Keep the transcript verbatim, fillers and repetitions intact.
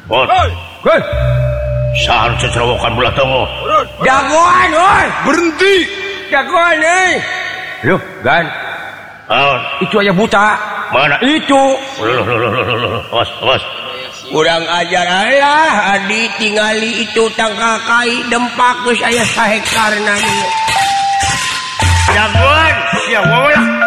Bot. Hei. Seharusnya cerowokan belah tengah. Jagoan, oi. Berhenti. Jagoan, eh. Loh, Gan. Ah, Itu aja buta. mana? Itu. Loh, loh, loh, loh, loh, loh. Awas, awas. Kurang ajar ayah. Adi tingali itu tangka kai dempak geus aya sahektarna. Jagoan, siapa lah?